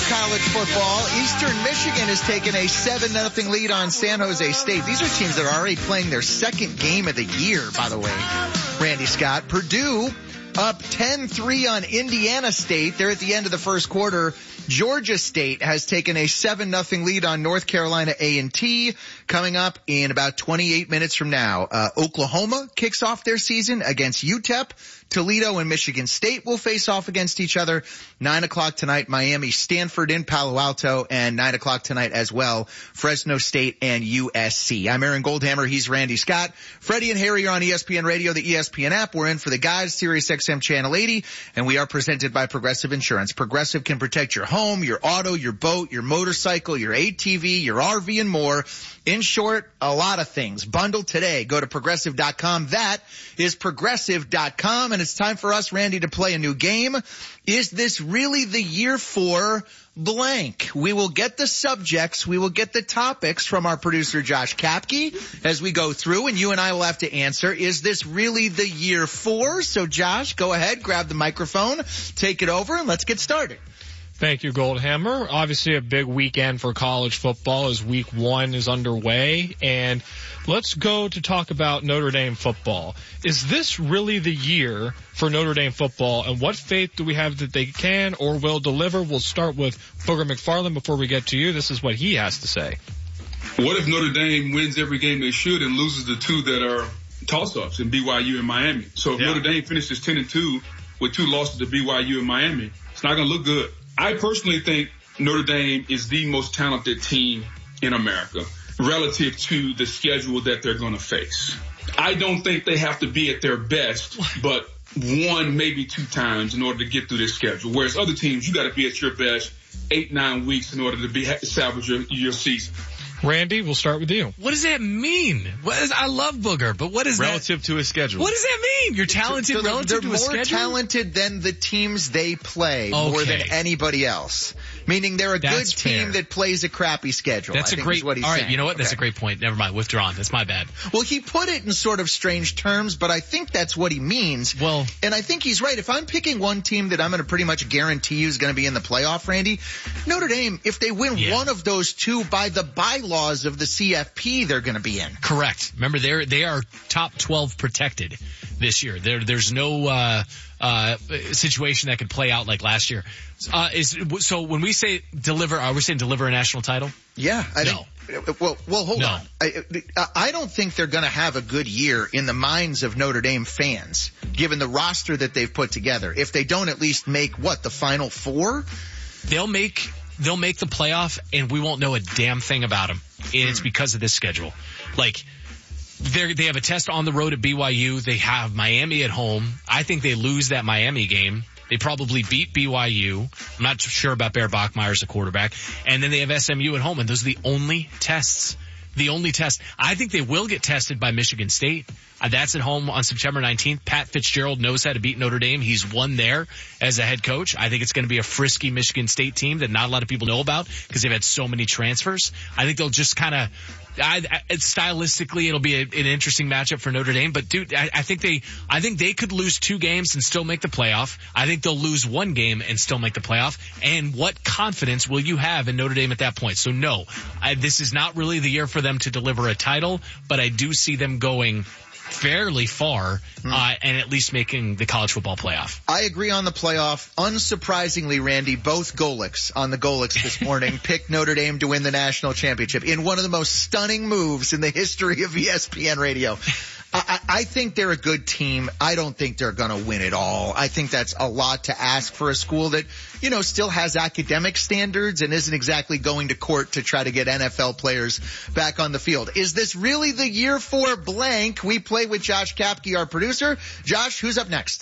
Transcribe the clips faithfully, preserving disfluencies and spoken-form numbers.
college football. Eastern Michigan has taken a seven nothing lead on San Jose State. These are teams that are already playing their second game of the year, by the way. Randy Scott. Purdue up ten three on Indiana State. They're at the end of the first quarter. Georgia State has taken a seven nothing lead on North Carolina A and T. Coming up in about twenty-eight minutes from now, uh, Oklahoma kicks off their season against U T E P. Toledo and Michigan State will face off against each other. Nine o'clock tonight, Miami, Stanford in Palo Alto, and nine o'clock tonight as well, Fresno State and U S C. I'm Aaron Goldhammer. He's Randy Scott. Freddie and Harry are on E S P N Radio, the E S P N app. We're in for the guys, Sirius X M Channel eighty, and we are presented by Progressive Insurance. Progressive can protect your home, your auto, your boat, your motorcycle, your A T V, your R V, and more. In short, a lot of things. Bundle today. Go to progressive dot com. That is progressive dot com. And it's time for us, Randy, to play a new game. Is this really the year for blank? We will get the subjects. We will get the topics from our producer, Josh Kapke, as we go through. And you and I will have to answer, is this really the year for? So, Josh, go ahead, grab the microphone, take it over, and let's get started. Thank you, Goldhammer. Obviously a big weekend for college football as week one is underway. And let's go to talk about Notre Dame football. Is this really the year for Notre Dame football? And what faith do we have that they can or will deliver? We'll start with Booger McFarland before we get to you. This is what he has to say. What if Notre Dame wins every game they should and loses the two that are toss-ups in B Y U and Miami? So if yeah. Notre Dame finishes ten and two with two losses to B Y U and Miami, it's not going to look good. I personally think Notre Dame is the most talented team in America relative to the schedule that they're going to face. I don't think they have to be at their best, but one, maybe two times in order to get through this schedule. Whereas other teams, you got to be at your best eight, nine weeks in order to be salvage your, your season. Randy, we'll start with you. What does that mean? What is, I love Booger, but what is relative that? to a schedule? What does that mean? You're talented so, so relative to a schedule? They're more talented than the teams they play okay. more than anybody else. Meaning they're a That's good team fair. that plays a crappy schedule. That's I a think great, is what he's all right, saying. You know what? Okay. That's a great point. Never mind. Withdrawn. That's my bad. Well, he put it in sort of strange terms, but I think that's what he means. Well, and I think he's right. If I'm picking one team that I'm going to pretty much guarantee you is going to be in the playoff, Randy, Notre Dame, if they win yeah. one of those two by the bylaws of the C F P, they're going to be in. Correct. Remember, they're, they are top twelve protected this year. There, there's no, uh, uh, situation that could play out like last year. Uh, is, so when we say deliver, are we saying deliver a national title? Yeah. I no. Think, well, well, hold no. on. I, I don't think they're going to have a good year in the minds of Notre Dame fans, given the roster that they've put together. If they don't at least make what, the Final Four? They'll make, they'll make the playoff and we won't know a damn thing about them. And it's because of this schedule. Like, they they have a test on the road at B Y U. They have Miami at home. I think they lose that Miami game. They probably beat B Y U. I'm not sure about Bear Bachmeier as a quarterback. And then they have S M U at home. And those are the only tests. The only test. I think they will get tested by Michigan State. Uh, that's at home on September nineteenth. Pat Fitzgerald knows how to beat Notre Dame. He's won there as a head coach. I think it's going to be a frisky Michigan State team that not a lot of people know about because they've had so many transfers. I think they'll just kind of, I, I, stylistically, it'll be a, an interesting matchup for Notre Dame. But dude, I, I think they, I think they could lose two games and still make the playoff. I think they'll lose one game and still make the playoff. And what confidence will you have in Notre Dame at that point? So no, I, this is not really the year for them to deliver a title, but I do see them going fairly far, hmm. uh, and at least making the college football playoff. I agree on the playoff. Unsurprisingly, Randy, both Golics on the Golics this morning picked Notre Dame to win the national championship in one of the most stunning moves in the history of E S P N radio. I, I think they're a good team. I don't think they're going to win it all. I think that's a lot to ask for a school that, you know, still has academic standards and isn't exactly going to court to try to get N F L players back on the field. Is this really the year for blank? We play with Josh Kapke, our producer. Josh, who's up next?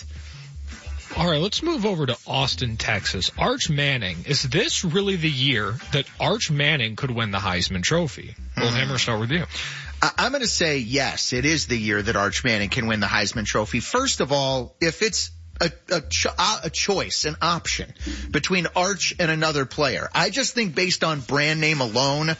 All right, let's move over to Austin, Texas. Arch Manning. Is this really the year that Arch Manning could win the Heisman Trophy? Well, mm-hmm. Hammer, start with you. I'm going to say yes, it is the year that Arch Manning can win the Heisman Trophy. First of all, if it's a, a, cho- a choice, an option between Arch and another player, I just think based on brand name alone,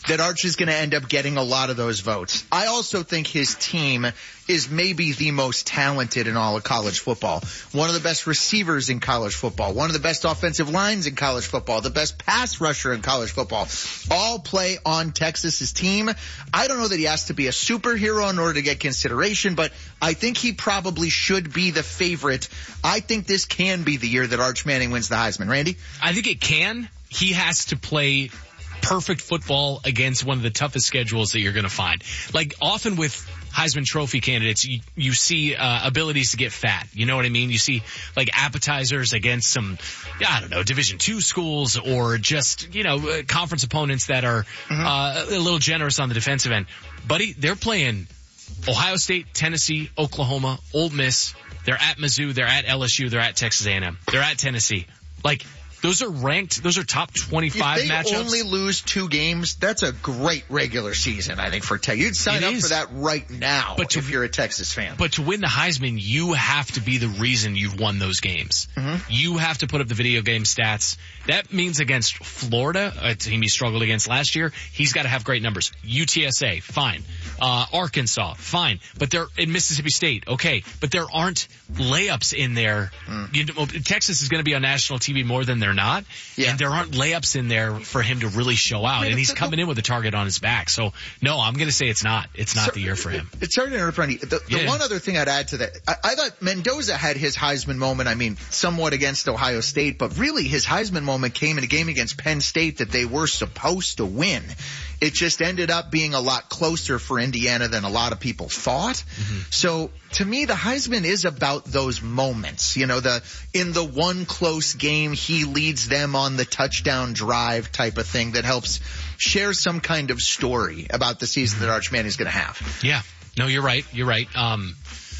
that Arch is going to end up getting a lot of those votes. I also think his team is maybe the most talented in all of college football. One of the best receivers in college football. One of the best offensive lines in college football. The best pass rusher in college football. All play on Texas's team. I don't know that he has to be a superhero in order to get consideration, but I think he probably should be the favorite. I think this can be the year that Arch Manning wins the Heisman. Randy? I think it can. He has to play perfect football against one of the toughest schedules that you're going to find. Like often with Heisman Trophy candidates, you, you see uh, abilities to get fat. You know what I mean? You see like appetizers against some, I don't know, Division two schools or just, you know, uh, conference opponents that are mm-hmm. uh, a little generous on the defensive end. Buddy, they're playing Ohio State, Tennessee, Oklahoma, Ole Miss. They're at Mizzou. They're at L S U. They're at Texas A and M. They're at Tennessee. Like, those are ranked, those are top twenty-five matchups. If they matchups. only lose two games, that's a great regular season, I think, for Texas. You'd sign it up is. for that right now but to, if you're a Texas fan. But to win the Heisman, you have to be the reason you've won those games. Mm-hmm. You have to put up the video game stats. That means against Florida, a team he struggled against last year, he's got to have great numbers. U T S A, fine. Uh, Arkansas, fine. But they're in Mississippi State, okay. But there aren't layups in there. Mm. You know, Texas is going to be on national T V more than they're not. Yeah. And there aren't layups in there for him to really show out. I mean, and he's coming in with a target on his back. So, no, I'm going to say it's not. It's not so, the year for him. It's sorry to interrupt, Randy. The, the yeah. one other thing I'd add to that, I, I thought Mendoza had his Heisman moment, I mean, somewhat against Ohio State, but really his Heisman moment came in a game against Penn State that they were supposed to win. It just ended up being a lot closer for Indiana than a lot of people thought. Mm-hmm. So to me, the Heisman is about those moments. You know, the in the one close game, he leads them on the touchdown drive type of thing that helps share some kind of story about the season that Arch Manning is going to have. Yeah. No, you're right. You're right. Um,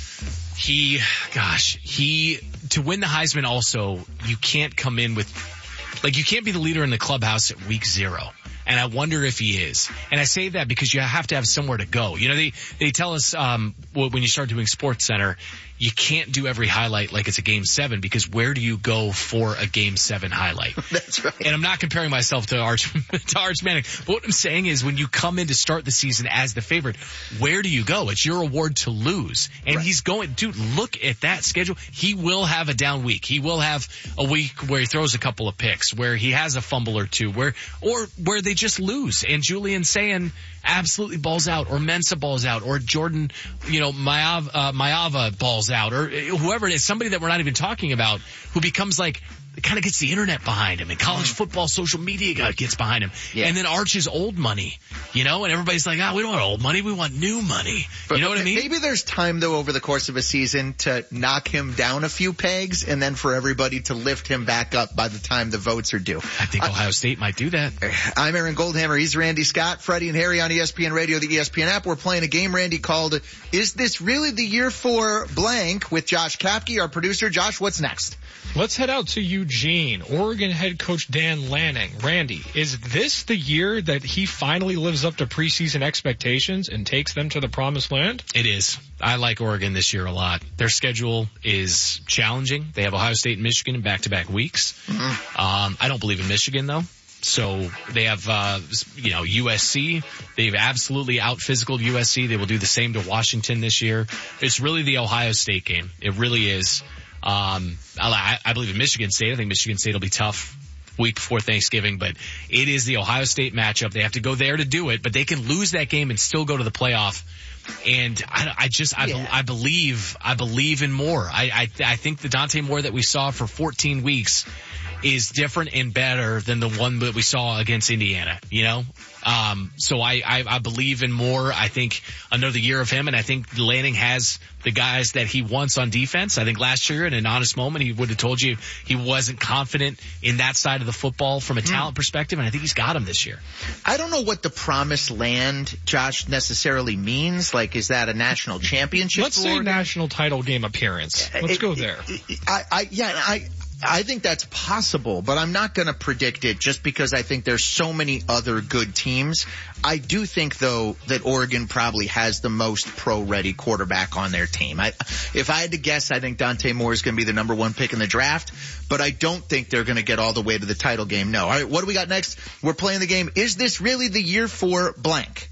he, gosh, he, to win the Heisman also, you can't come in with, like, you can't be the leader in the clubhouse at week zero. And I wonder if he is. And I say that because you have to have somewhere to go. You know, they, they tell us, um, when you start doing Sports Center, you can't do every highlight like it's a game seven because where do you go for a game seven highlight? That's right. And I'm not comparing myself to Arch, to Arch Manning. But what I'm saying is when you come in to start the season as the favorite, where do you go? It's your award to lose. And right. he's going, dude, look at that schedule. He will have a down week. He will have a week where he throws a couple of picks, where he has a fumble or two, where, or where they just lose. And Julian Sayin absolutely balls out, or Mensa balls out, or Jordan, you know, Mayava, uh, Mayava balls out, or whoever it is, somebody that we're not even talking about, who becomes like, it kind of gets the internet behind him, and college football, social media gets behind him. Yeah. And then Arch's old money, you know, and everybody's like, ah, oh, we don't want old money, we want new money. But you know what I mean? Maybe there's time, though, over the course of a season to knock him down a few pegs, and then for everybody to lift him back up by the time the votes are due. I think Ohio uh, State might do that. I'm Aaron Goldhammer. He's Randy Scott, Freddie and Harry on E S P N Radio, the E S P N app. We're playing a game, Randy, called Is This Really the Year for Blank? With Josh Kapke, our producer. Josh, what's next? Let's head out to Eugene. Oregon head coach Dan Lanning. Randy, is this the year that he finally lives up to preseason expectations and takes them to the promised land? It is. I like Oregon this year a lot. Their schedule is challenging. They have Ohio State and Michigan in back-to-back weeks. Mm-hmm. Um, I don't believe in Michigan, though. So they have, uh, you know, U S C. They've absolutely out-physicaled U S C. They will do the same to Washington this year. It's really the Ohio State game. It really is. Um, I, I believe in Michigan State. I think Michigan State will be tough week before Thanksgiving, but it is the Ohio State matchup. They have to go there to do it, but they can lose that game and still go to the playoff. And I, I just, I, yeah. I believe, I believe in Moore. I, I, I think the Dante Moore that we saw for fourteen weeks is different and better than the one that we saw against Indiana, you know? Um, so I, I, I believe in Moore. I think another year of him, and I think Lanning has the guys that he wants on defense. I think last year in an honest moment, he would have told you he wasn't confident in that side of the football from a talent mm. perspective, and I think he's got him this year. I don't know what the promised land, Josh, necessarily means. Like, is that a national championship? Let's say national title game appearance. Let's it, go there. It, it, I, I, yeah, I, I think that's possible, but I'm not going to predict it just because I think there's so many other good teams. I do think, though, that Oregon probably has the most pro-ready quarterback on their team. I, if I had to guess, I think Dante Moore is going to be the number one pick in the draft, but I don't think they're going to get all the way to the title game. No. All right, what do we got next? We're playing the game. Is this really the year for blank?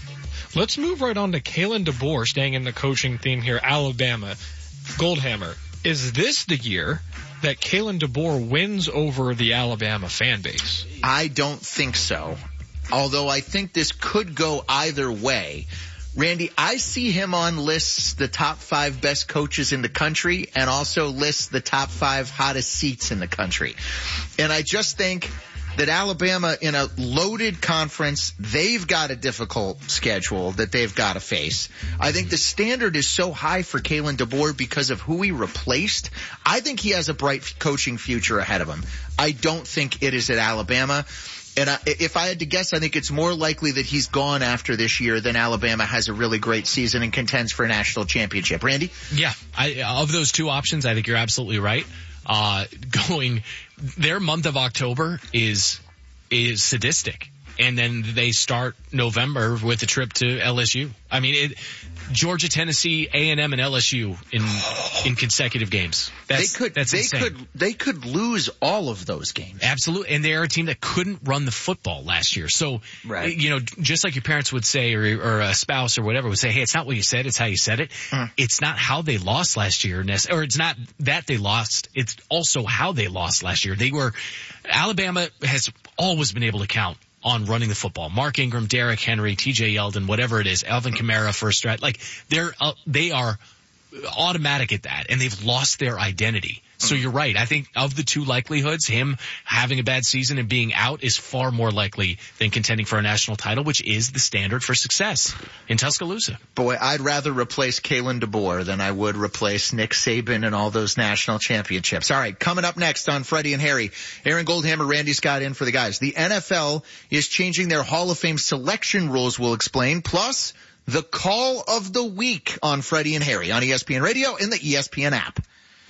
Let's move right on to Kalen DeBoer, staying in the coaching theme here. Alabama. Goldhammer. Is this the year that Kalen DeBoer wins over the Alabama fan base? I don't think so. Although I think this could go either way. Randy, I see him on lists the top five best coaches in the country and also lists the top five hottest seats in the country. And I just think that Alabama, in a loaded conference, they've got a difficult schedule that they've got to face. I think the standard is so high for Kalen DeBoer because of who he replaced. I think he has a bright coaching future ahead of him. I don't think it is at Alabama. And I, if I had to guess, I think it's more likely that he's gone after this year than Alabama has a really great season and contends for a national championship. Randy? Yeah, I, of those two options, I think you're absolutely right. Uh, going, their month of October is, is sadistic. And then they start November with a trip to L S U. I mean, it, Georgia, Tennessee, A and M, and L S U in, in consecutive games. That's, they could, that's they insane. could, they could lose all of those games. Absolutely. And they're a team that couldn't run the football last year. So, right. you know, just like your parents would say, or, or a spouse or whatever would say, hey, it's not what you said, it's how you said it. Mm. It's not how they lost last year, or it's not that they lost, it's also how they lost last year. They were, Alabama has always been able to count on running the football. Mark Ingram, Derrick Henry, T J Yeldon, whatever it is, Alvin Kamara, first strat. Like, they're, uh, they are automatic at that, and they've lost their identity. So you're right. I think of the two likelihoods, him having a bad season and being out is far more likely than contending for a national title, which is the standard for success in Tuscaloosa. Boy, I'd rather replace Kalen DeBoer than I would replace Nick Saban and all those national championships. All right, coming up next on Freddie and Harry, Aaron Goldhammer, Randy Scott in for the guys. The N F L is changing their Hall of Fame selection rules, we'll explain, plus the call of the week on Freddie and Harry on E S P N Radio and the E S P N app.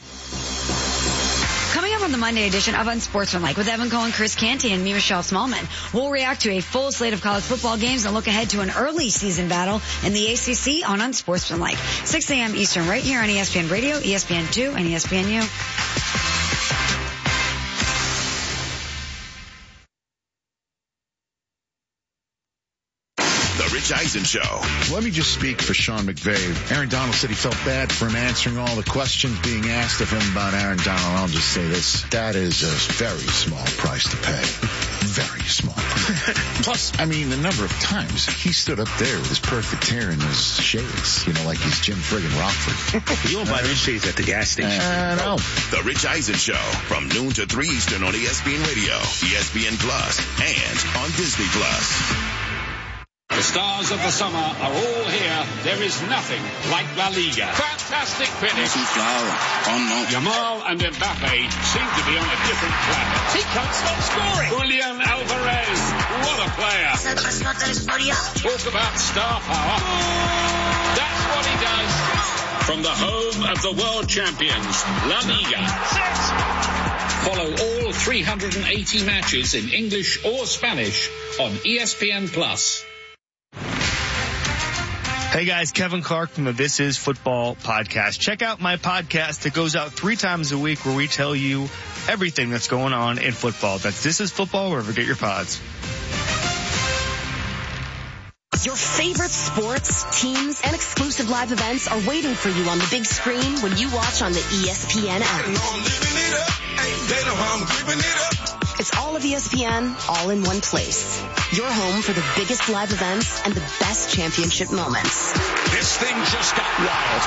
Coming up on the Monday edition of Unsportsmanlike with Evan Cohen, Chris Canty, and me, Michelle Smallman, we'll react to a full slate of college football games and look ahead to an early season battle in the A C C on Unsportsmanlike. six a.m. Eastern right here on E S P N Radio, E S P N two, and E S P N U. Rich Eisen Show. Let me just speak for Sean McVay. Aaron Donald said he felt bad for him answering all the questions being asked of him about Aaron Donald. I'll just say this. That is a very small price to pay. Very small. Plus, I mean, the number of times he stood up there with his perfect hair and his shades, you know, like he's Jim friggin' Rockford. You won't buy those shades at the gas station. I know. The Rich Eisen Show from noon to three Eastern on E S P N Radio, E S P N Plus, and on Disney Plus. The stars of the summer are all here. There is nothing like La Liga. Fantastic finish. Yamal and Mbappe seem to be on a different planet. He can't stop scoring. Julian Alvarez, what a player. Talk about star power. That's what he does. From the home of the world champions, La Liga. Follow all three hundred eighty matches in English or Spanish on E S P N Plus. Hey guys, Kevin Clark from the This Is Football podcast. Check out my podcast that goes out three times a week where we tell you everything that's going on in football. That's This Is Football, wherever you get your pods. Your favorite sports, teams, and exclusive live events are waiting for you on the big screen when you watch on the E S P N app. It's all of E S P N, all in one place. Your home for the biggest live events and the best championship moments. This thing just got wild.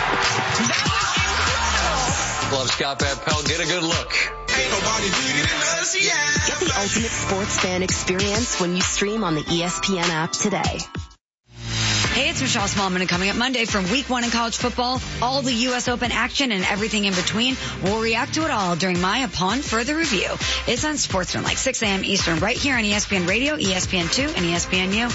Love Scott Van Pelt. Get a good look. Ain't nobody beating us yet. Get the ultimate sports fan experience when you stream on the E S P N app today. Hey, it's Michelle Smallman, and coming up Monday from week one in college football, all the U S Open action and everything in between. We'll react to it all during my Upon Further Review. It's on Sportsmanlike, six a.m. Eastern, right here on E S P N Radio, E S P N two, and E S P N U.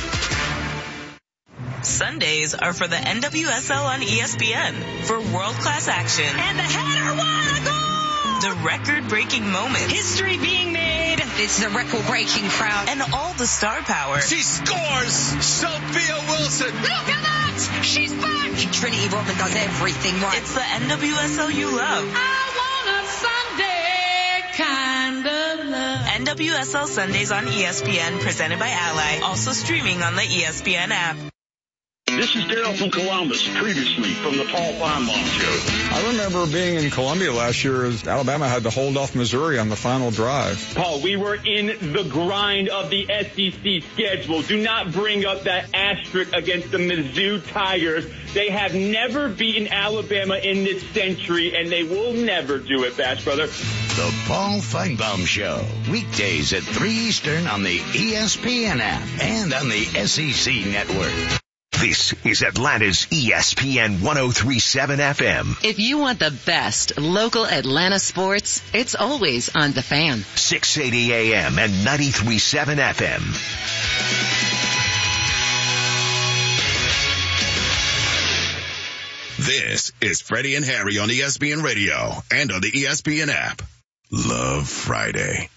Sundays are for the N W S L on E S P N for world-class action. And the header, what a goal! The record-breaking moments. History being made. It's the record-breaking crowd. And all the star power. She scores! Sophia Wilson! Look at that! She's back! Trinity Rodman does everything right. It's the N W S L you love. I want a Sunday kind of love. N W S L Sundays on E S P N, presented by Ally. Also streaming on the E S P N app. This is Daryl from Columbus, previously from the Paul Feinbaum Show. I remember being in Columbia last year as Alabama had to hold off Missouri on the final drive. Paul, we were in the grind of the S E C schedule. Do not bring up that asterisk against the Mizzou Tigers. They have never beaten Alabama in this century, and they will never do it, Bash Brother. The Paul Feinbaum Show, weekdays at three Eastern on the E S P N app and on the S E C network. This is Atlanta's E S P N one oh three point seven F M. If you want the best local Atlanta sports, it's always on The Fan. six eighty A M and ninety-three point seven F M. This is Freddie and Harry on E S P N Radio and on the E S P N app. Love Friday.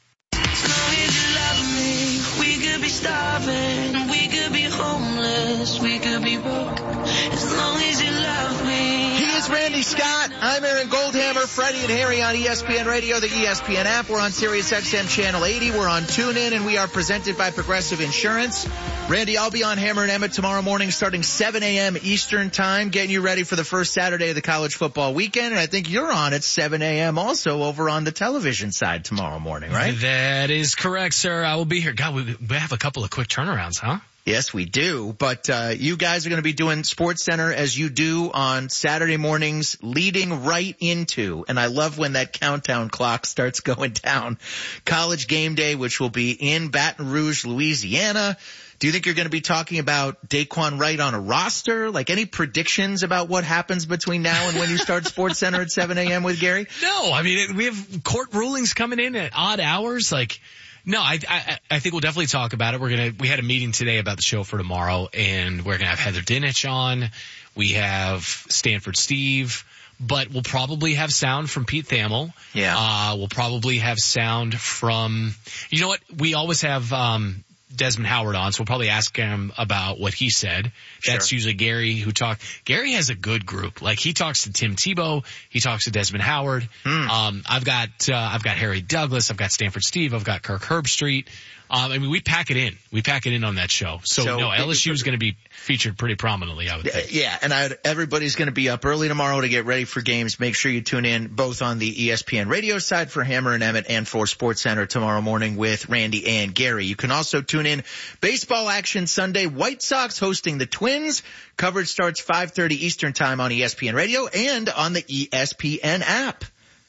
As long as you love me, we could be starving, we could be homeless, we could be broke. As long as you love me. He is Randy Scott. I'm Aaron Goldhammer. Freddie and Harry on E S P N Radio, the E S P N app. We're on Sirius X M Channel eighty. We're on TuneIn, and we are presented by Progressive Insurance. Randy, I'll be on Hammer and Emmett tomorrow morning starting seven a.m. Eastern time, getting you ready for the first Saturday of the college football weekend. And I think you're on at seven a.m. also over on the television side tomorrow morning, right? That is correct, sir. I will be here. God, we, we have a couple of quick turnarounds, huh? Yes, we do. But uh you guys are going to be doing Sports Center as you do on Saturday mornings, leading right into, and I love when that countdown clock starts going down, College Game Day, which will be in Baton Rouge, Louisiana. Do you think you're going to be talking about Daquan Wright on a roster? Like, any predictions about what happens between now and when you start Sports Center at seven a.m. with Gary? No, I mean, we have court rulings coming in at odd hours. Like, no, I, I, I think we'll definitely talk about it. We're going to, we had a meeting today about the show for tomorrow, and we're going to have Heather Dinich on. We have Stanford Steve, but we'll probably have sound from Pete Thamel. Yeah. Uh, we'll probably have sound from, you know what? We always have, um, Desmond Howard on, so we'll probably ask him about what he said. That's Sure. usually Gary who talk. Gary has a good group. Like, he talks to Tim Tebow, he talks to Desmond Howard. Mm. Um, I've got uh, I've got Harry Douglas, I've got Stanford Steve, I've got Kirk Herbstreit. Um, I mean, we pack it in. We pack it in on that show. So, So no, it- L S U is going to be featured pretty prominently, I would think. Yeah, and I, everybody's going to be up early tomorrow to get ready for games. Make sure you tune in both on the E S P N radio side for Hammer and Emmett and for Sports Center tomorrow morning with Randy and Gary. You can also tune in baseball action Sunday. White Sox hosting the Twins. Coverage starts five thirty Eastern time on E S P N radio and on the E S P N app.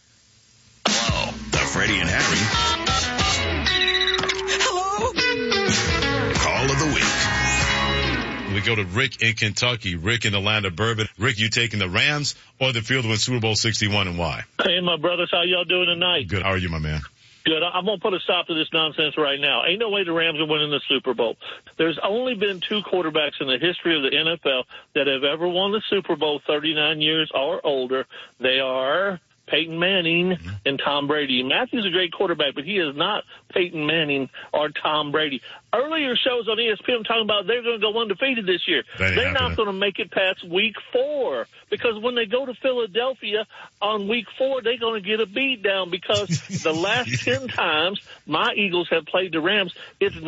Hello, the Freddie and Harry Call of the Week. We go to Rick in Kentucky. Rick in the land of bourbon. Rick, you taking the Rams or the field to win Super Bowl sixty-one, and why? Hey, my brothers, how y'all doing tonight? Good. How are you, my man? Good. I'm going to put a stop to this nonsense right now. Ain't no way the Rams are winning the Super Bowl. There's only been two quarterbacks in the history of the N F L that have ever won the Super Bowl thirty-nine years or older. They are Peyton Manning and Tom Brady. Matthew's a great quarterback, but he is not Peyton Manning or Tom Brady. Earlier shows on E S P N talking about they're going to go undefeated this year. That ain't They're happening. not going to make it past week four because when they go to Philadelphia on week four, they're going to get a beat down because the last ten times my Eagles have played the Rams, it's